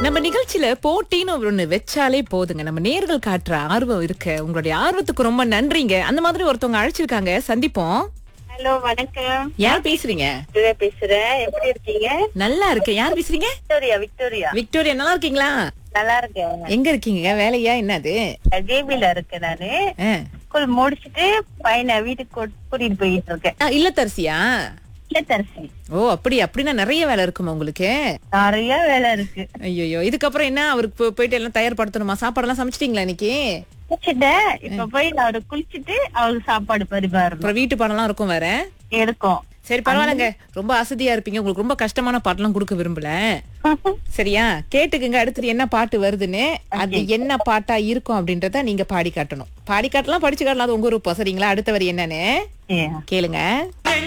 நம்ம நிகழ்ச்சியில போட்டின்னு ஒண்ணு வச்சாலே போதுங்க. நம்ம நேர்கள் காட்டுற ஆர்வம் இருக்கு. உங்களுடைய ஆர்வத்துக்கு ரொம்ப நன்றிங்க. அந்த மாதிரி ஒருத்தவங்க அழைச்சிருக்காங்க, சந்திப்போம். ஹலோ, வணக்கம். யார் பேசுறீங்க? விக்டோரியா பேசுறேன். எப்படி இருக்கீங்க? நல்லா இருக்கேன். யார் பேசுறீங்க? விக்டோரியா. விக்டோரியா. விக்டோரியா, நல்லா இருக்கீங்களா? நல்லா இருக்கேன். எங்க இருக்கீங்க? வேலையா என்னது? ஜேபில இருக்கேன் நானு. ஸ்கூல் முடிச்சிட்டு பையனை வீட்டுக்கு கூட்டிட்டு போயிட்டு இருக்கேன். இல்லத்தரசியா? இல்லத்தரசி. ஓ, அப்படின்னா நிறைய வேலை இருக்குமா உங்களுக்கு? நிறைய வேலை இருக்கு. ஐயோ, இதுக்கப்புறம் என்ன, அவருக்கு போயிட்டு எல்லாம் தயார்படுத்தணுமா? சாப்பாடெல்லாம் சமைச்சிட்டீங்களா இன்னைக்கு? குளிச்சுட்டேன். இப்ப போய் நான் அவரை குளிச்சுட்டு அவருக்கு சாப்பாடு பரிமாறணும். அப்புறம் வீட்டு பாடம்லாம் இருக்கும் வேற? இருக்கும். சரி, பரவாயில்லங்க. ரொம்ப அசதியா இருப்பீங்க. உங்களுக்கு ரொம்ப கஷ்டமான பாட்டெல்லாம் கொடுக்க விரும்பல. சரியா, கேட்டுக்குங்க அடுத்தது என்ன பாட்டு வருதுன்னு. அது என்ன பாட்டா இருக்கும் அப்படின்றத நீங்க பாடி காட்டணும். பாடி காட்டலாம், படிச்சு காட்டலாம், அது உங்க விருப்பம். சரிங்களா? அடுத்த வரி என்னன்னு கேளுங்க.